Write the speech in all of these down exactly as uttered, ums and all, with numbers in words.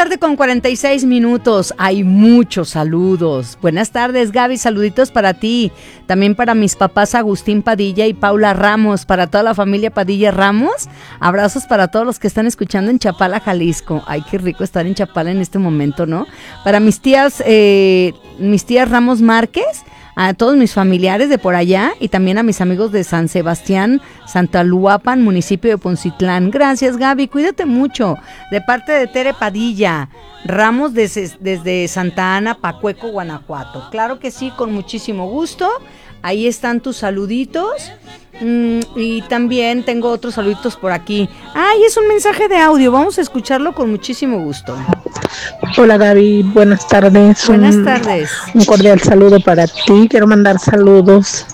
tarde con cuarenta y seis minutos. Hay muchos saludos. Buenas tardes, Gaby. Saluditos para ti. También para mis papás Agustín Padilla y Paula Ramos. Para toda la familia Padilla Ramos. Abrazos para todos los que están escuchando en Chapala, Jalisco. Ay, qué rico estar en Chapala en este momento, ¿no? Para mis tías, eh, mis tías Ramos Márquez. A todos mis familiares de por allá y también a mis amigos de San Sebastián, Santaluapan, municipio de Poncitlán. Gracias, Gaby, cuídate mucho. De parte de Tere Padilla, Ramos desde, desde Santa Ana, Pacueco, Guanajuato. Claro que sí, con muchísimo gusto. Ahí están tus saluditos. Mm, y también tengo otros saluditos por aquí. Ay, es un mensaje de audio, vamos a escucharlo con muchísimo gusto. Hola Gaby, buenas tardes. Buenas un, tardes. Un cordial saludo para ti. Quiero mandar saludos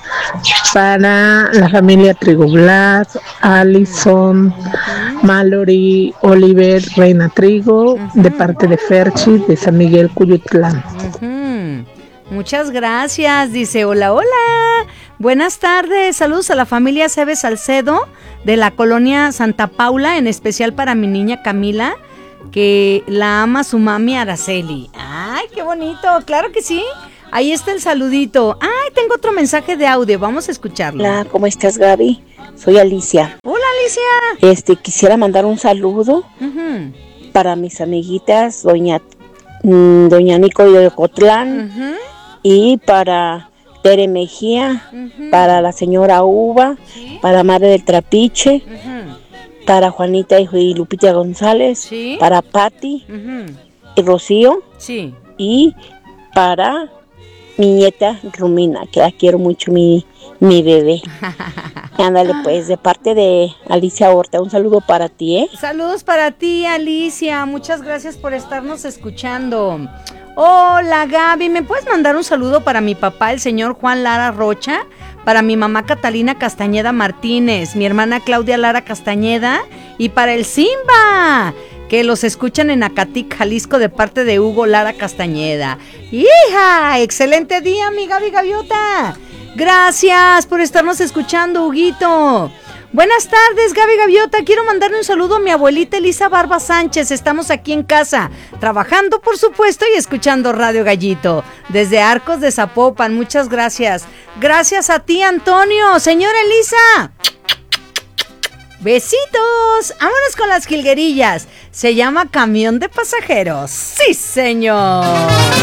para la familia Trigoblat, Allison, uh-huh. Mallory, Oliver, Reina Trigo, uh-huh. de parte de Ferchi, de San Miguel, Cuyutlán. Uh-huh. Muchas gracias, dice hola, hola. Buenas tardes, saludos a la familia Sebe Salcedo de la colonia Santa Paula, en especial para mi niña Camila, que la ama su mami Araceli. Ay, qué bonito, claro que sí. Ahí está el saludito. Ay, tengo otro mensaje de audio, vamos a escucharlo. Hola, ¿cómo estás, Gaby? Soy Alicia. Hola, Alicia. Este, quisiera mandar un saludo uh-huh. para mis amiguitas, doña, mmm, doña Nico de Ocotlán, uh-huh. y para Tere Mejía, uh-huh. para la señora Uva, ¿sí? Para Madre del Trapiche, uh-huh. para Juanita y Lupita González, ¿sí? Para Patti, uh-huh. y Rocío, sí. y para mi nieta Romina, que la quiero mucho, mi, mi bebé. Ándale, pues, de parte de Alicia Horta, un saludo para ti, ¿eh? Saludos para ti, Alicia, muchas gracias por estarnos escuchando. Hola, Gaby, ¿me puedes mandar un saludo para mi papá, el señor Juan Lara Rocha? Para mi mamá Catalina Castañeda Martínez, mi hermana Claudia Lara Castañeda y para el Simba, que los escuchan en Acatic, Jalisco, de parte de Hugo Lara Castañeda. ¡Hija! ¡Excelente día, mi Gaby Gaviota! Gracias por estarnos escuchando, Huguito. Buenas tardes, Gaby Gaviota. Quiero mandarle un saludo a mi abuelita Elisa Barba Sánchez. Estamos aquí en casa, trabajando, por supuesto, y escuchando Radio Gallito. Desde Arcos de Zapopan, muchas gracias. Gracias a ti, Antonio. Señora Elisa, besitos. Vámonos con las jilguerillas. Se llama Camión de Pasajeros. ¡Sí, señor!